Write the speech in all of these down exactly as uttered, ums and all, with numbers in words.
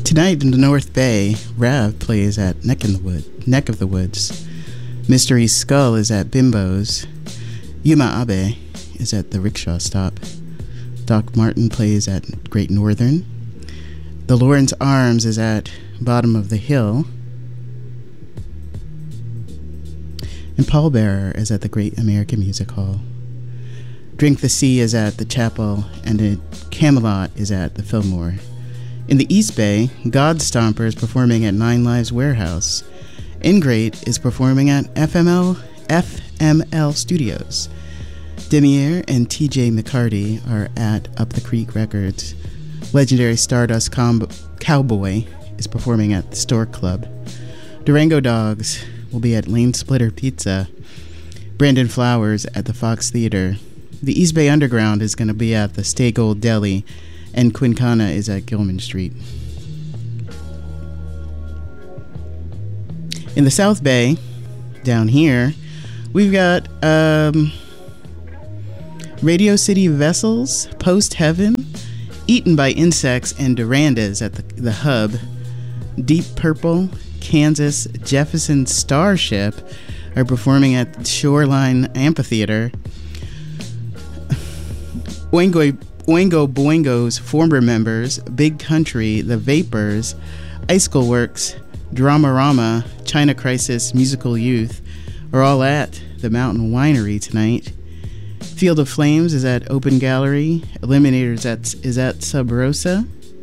Tonight in the North Bay, Rav plays at Neck in the Wood, Neck of the Woods. Mystery Skull is at Bimbo's. Yuma Abe is at the Rickshaw Stop. Doc Martin plays at Great Northern. The Lawrence Arms is at Bottom of the Hill. And Pallbearer is at the Great American Music Hall. Drink the Sea is at the Chapel, and at Camelot is at the Fillmore. In the East Bay, God Stomper is performing at Nine Lives Warehouse. Ingrate is performing at F M L F M L Studios. Demier and T J McCarty are at Up the Creek Records. Legendary Stardust Com- Cowboy is performing at the Stork Club. Durango Dogs will be at Lane Splitter Pizza. Brandon Flowers at the Fox Theater. The East Bay Underground is going to be at the Stay Gold Deli, and Quincana is at Gilman Street. In the South Bay, down here, we've got um, Radio City Vessels, Post Heaven, Eaten by Insects, and Durandas at the, the Hub. Deep Purple, Kansas, Jefferson Starship are performing at Shoreline Amphitheater. Oingo, Oingo Boingo's former members, Big Country, The Vapors, Icicle Works, Dramarama, China Crisis, Musical Youth are all at the Mountain Winery tonight. Field of Flames is at Open Gallery. Eliminators at, is at Sub Rosa.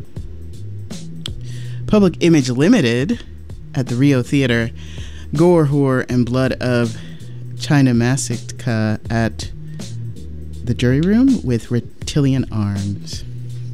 Public Image Limited at the Rio Theater. Gore, Whore, and Blood of China Massacre at the Jury Room with Reptilian Arms.